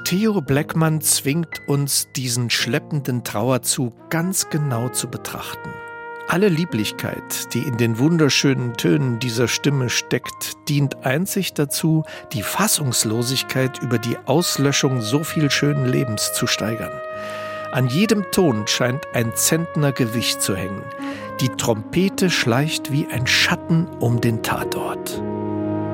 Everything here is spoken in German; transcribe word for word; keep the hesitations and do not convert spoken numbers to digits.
Theo Bleckmann zwingt uns, diesen schleppenden Trauerzug ganz genau zu betrachten. Alle Lieblichkeit, die in den wunderschönen Tönen dieser Stimme steckt, dient einzig dazu, die Fassungslosigkeit über die Auslöschung so viel schönen Lebens zu steigern. An jedem Ton scheint ein Zentner Gewicht zu hängen. Die Trompete schleicht wie ein Schatten um den Tatort.